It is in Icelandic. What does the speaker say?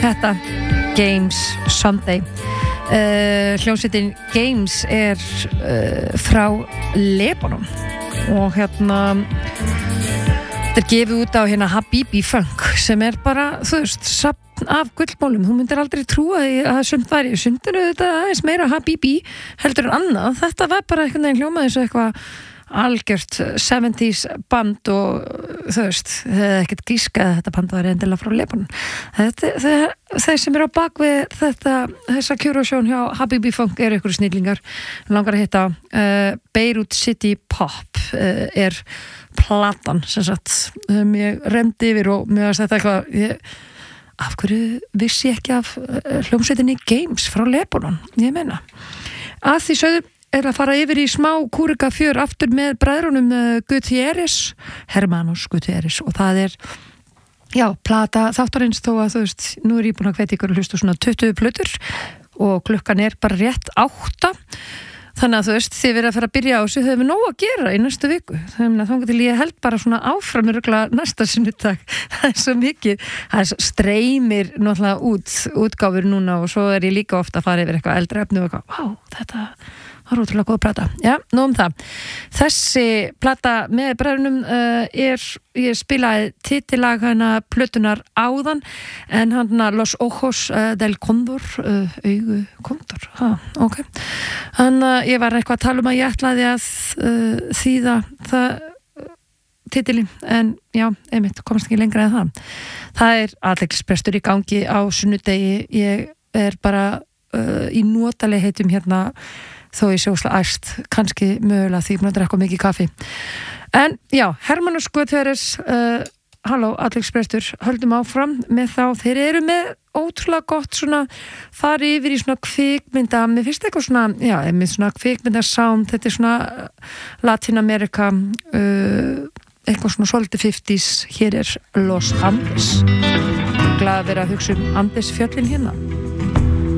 Þetta Games Sunday hljómsveitin Games frá Lebanon og þetta gefið út á Habibi Funk sem bara, þú veist, safn af gullmálum. Þú myndir aldrei trúa því að sumt væri sundinu þetta aðeins meira Habibi heldur en annað. Þetta var bara einhvern veginn hljómað eins og eitthvað algjört 70s band og þú veist, hefði ekkert gískað að þetta band var endilega frá Lebanon. Þeir sem á bak við þessa kjúrósjón hjá Habibi Funk ykkur snillingar. Langar að hitta Beirut City Pop platan sem sagt ég remdi yfir og mér varst þetta eitthvað af hverju vissi ég ekki af hljómsveitinni Games frá Lebanon, ég meina að því sögðu að fara yfir í smá kúrika fjör aftur með bræðrunum Gutierrez, Hermanos Gutierrez og það plata þáttarins þó að þú veist, nú ég búin að hvetja ykkur að hlusta svona 20 plötur og klukkan bara rétt 8 þannig að þú veist, þið verið að fara að byrja á þessu höfum við nóg að gera í næstu viku þannig að þá til ég held bara svona áfram næsta sunnudag, það svo mikið það streymir náttúrulega útgáfur núna og svo ég líka ofta að fara yfir eitthvað eldra efni og eitthvað, vá, þetta var ótrúlega góð plata. Já, nú það. Þessi plata með bræðrunum ég spilaði titillag plötunar áðan en Los Ojos del Condor augu Condor, ok. Þannig ég var eitthvað að tala að ég ætlaði að þýða það titilin, en já, einmitt komst ekki lengra en það. Það athyglisbrestur í gangi á sunnudegi, ég bara í notaleghetum þó ég sé óslega æst, kannski mögulega því ég drekka mikið kaffi. En já, Hermanos Gutierrez, halló, athyglisbrestur, höldum áfram með þá. Þeir eru með ótrúlega gott svona, fari yfir í svona kvikmynda, mér finnst eitthvað svona, já, með svona kvikmynda sound, þetta svona Latin America, eitthvað svona svolítið 50s, hér Los Andes. Glaða að vera að hugsa Andes fjöllin